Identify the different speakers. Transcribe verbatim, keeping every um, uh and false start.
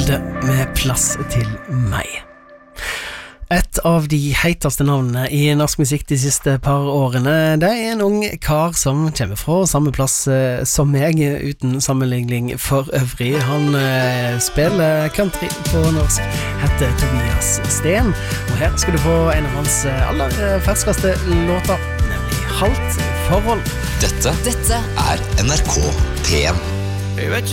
Speaker 1: Vilde med Plass til meg. Et av de heiteste navnene i norsk musikk de siste par årene, det er en ung kar som kommer fra samme plass eh, som meg, uten sammenligning for øvrig. Han eh, spiller country på norsk, heter Tobias Sten, og her skal du få en av hans aller ferskeste låter, nemlig Halt forhold.
Speaker 2: Dette, Dette er N R K P en.